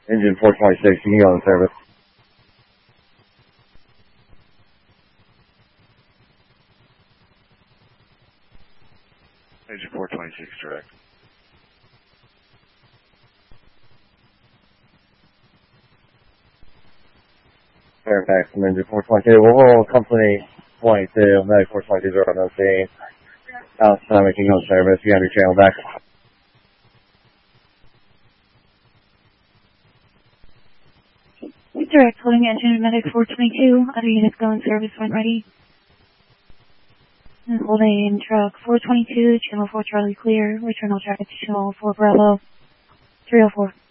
Engine 426, you can go in service. Engine 426, direct. Fairfax from engine 422. We'll roll company 22, Medic 422 on no scene. Outside, we can go in service. You have your channel back. Direct holding engine Medic 422. Other units go in service when ready. And holding truck 422, channel 4 Charlie clear. Return all traffic to channel 4 Bravo 304.